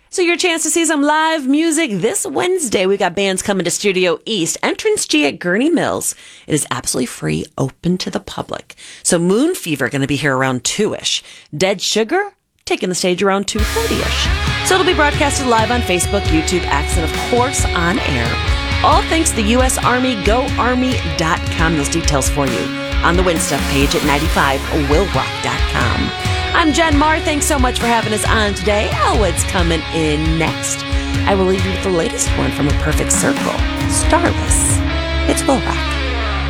So your chance to see some live music this Wednesday. We got bands coming to Studio East, Entrance G at Gurney Mills. It is absolutely free, open to the public. So Moon Fever going to be here around 2-ish. Dead Sugar taking the stage around 2:30-ish. So it'll be broadcasted live on Facebook, YouTube, X, and of course on air. All thanks to the U.S. Army, GoArmy.com. Those details for you on the Win Stuff page at 95willrock.com. I'm Jen Marr. Thanks so much for having us on today. Elwood's coming in next. I will leave you with the latest one from A Perfect Circle, Starless. It's Will Rock.